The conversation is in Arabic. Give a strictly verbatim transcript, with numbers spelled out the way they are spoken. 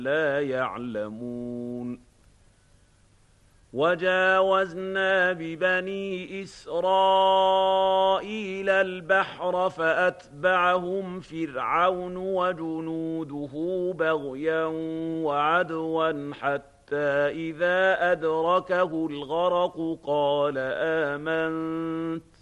لَا يَعْلَمُونَ وَجَاوَزْنَا بِبَنِي إِسْرَائِيلَ الْبَحْرَ فَأَتْبَعَهُمْ فِرْعَوْنُ وَجُنُودُهُ بَغْيًا وَعَدْوًا حَتَّىٰ إِذَا أَدْرَكَهُ الْغَرَقُ قَالَ آمَنتُ